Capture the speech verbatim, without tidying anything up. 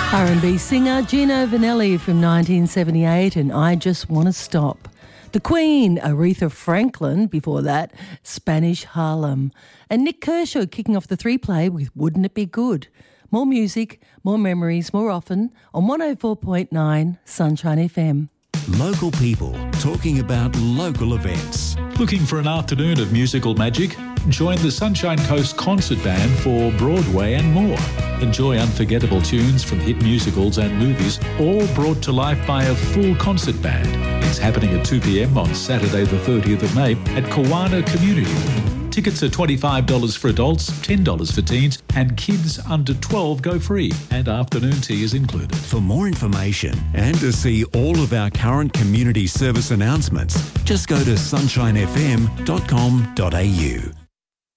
R and B singer Gino Vanelli from nineteen seventy-eight and I Just Want to Stop. The Queen, Aretha Franklin, before that, Spanish Harlem. And Nick Kershaw kicking off the three-play with Wouldn't It Be Good? More music, more memories, more often on one oh four point nine Sunshine F M. Local people talking about local events. Looking for an afternoon of musical magic? Join the Sunshine Coast Concert Band for Broadway and more. Enjoy unforgettable tunes from hit musicals and movies, all brought to life by a full concert band. It's happening at two p.m. on Saturday the thirtieth of May at Kawana Community. Tickets are twenty-five dollars for adults, ten dollars for teens, and kids under twelve go free, and afternoon tea is included. For more information and to see all of our current community service announcements, just go to sunshine f m dot com dot a u.